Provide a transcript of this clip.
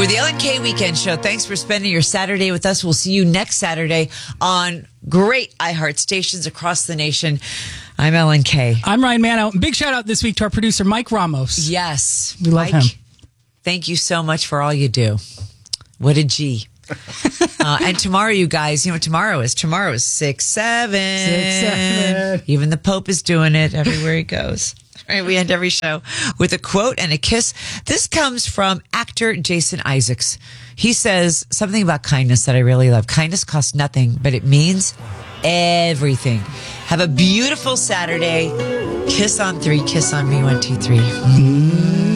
With the Ellen K Weekend Show. Thanks for spending your Saturday with us. We'll see you next Saturday on great iHeart stations across the nation. I'm Ellen K. I'm Ryan Manno. Big shout out this week to our producer, Mike Ramos. Yes. We love him. Thank you so much for all you do. What a G. And tomorrow, you guys, you know what tomorrow is? Tomorrow is 6/7. Even the Pope is doing it everywhere he goes. All right, we end every show with a quote and a kiss. This comes from actor Jason Isaacs. He says something about kindness that I really love. Kindness costs nothing, but it means everything. Have a beautiful Saturday. Kiss on 3. Kiss on me. 1, 2, 3.